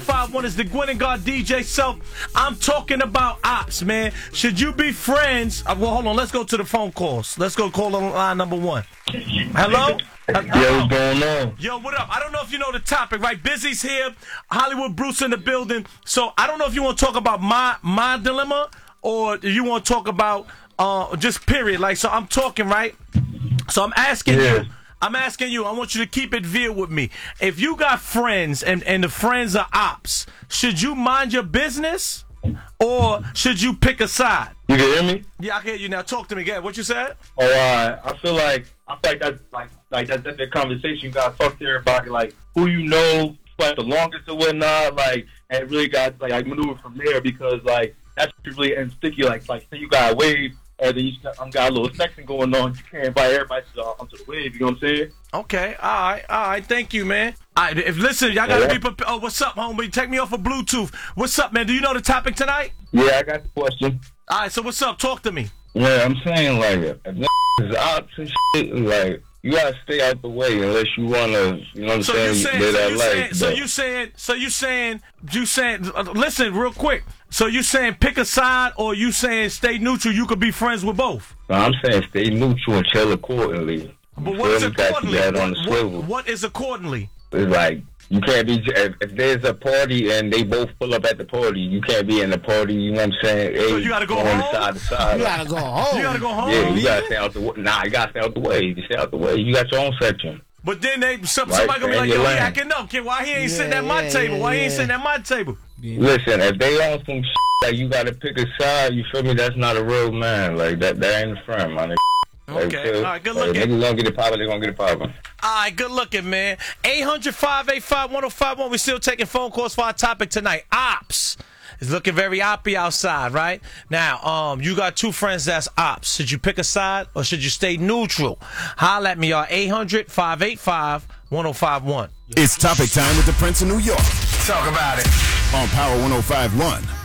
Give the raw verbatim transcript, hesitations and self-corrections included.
five one is the Gwen and God D J Self. I'm talking about ops, man. Should you be friends? Uh, well, hold on. Let's go to the phone calls. Let's go call on line number one. Hello? Yo, what's going on? Yo, what up? I don't know if you know the topic, right? Busy's here, Hollywood Bruce in the building. So I don't know if you want to talk about my my dilemma or you want to talk about uh, just period. Like, so I'm talking, right? So I'm asking Yeah. you. I'm asking you. I want you to keep it real with me. If you got friends and, and the friends are ops, should you mind your business or should you pick a side? You can hear me? Yeah, I can hear you now. Talk to me again. What you said? Oh, uh, I feel like I feel like that's like like that's, that's the conversation you gotta talk to everybody, like who you know like the longest or whatnot, like and really got like I maneuver from there because like that's really and sticky. Like like say you got a wave and then you got, um, got a little section going on, you can't invite everybody to, uh, onto the wave. You know what I'm saying? Okay, all right, all right. Thank you, man. All right, if listen, y'all gotta Yeah. be prepared. Oh, what's up, homie? Take me off of Bluetooth. What's up, man? Do you know the topic tonight? Yeah, I got the question. All right, so what's up? Talk to me. Yeah, I'm saying like if n- is ops and shit, like you gotta stay out the way unless you wanna, you know what I'm So saying? you saying, live so that you life, saying, so but- you saying, so you saying, you saying, uh, listen, real quick. So you saying pick a side, or you saying stay neutral? You could be friends with both. No, I'm saying stay neutral and chill accordingly. But You what is feel me? Got accordingly? that on What, the swivel. what, what is accordingly? It's like you can't be if, if there's a party and they both pull up at the party, you can't be in the party. You know what I'm saying? Hey, So you gotta go on home? the side to side. You gotta go home. You gotta go home. Yeah, you gotta stay out the way. Nah, you gotta stay out the way. You stay out the way. You got your own section. But then they some, Right, somebody gonna be stay like, in yo, your he lane. acting up. Kid, why he ain't Yeah, sitting at my yeah, table? Why he ain't yeah. sitting at my table? Listen, if they on some shit that you gotta pick a side, you feel me? That's not a real man. Like that, that ain't a friend, my nigga. Like, Okay, feel- all right, good like, looking. Niggas gonna get it poppin', they gonna get it poppin'. All right, good looking, man. eight hundred, five eight five, one oh five one. We're still taking phone calls for our topic tonight. Ops. It's looking very oppy outside, right? Now, um, you got two friends that's ops. Should you pick a side or should you stay neutral? Holla at me, y'all. eight hundred, five eight five, one oh five one. It's topic time with the Prince of New York Talk about it. on Power one oh five one.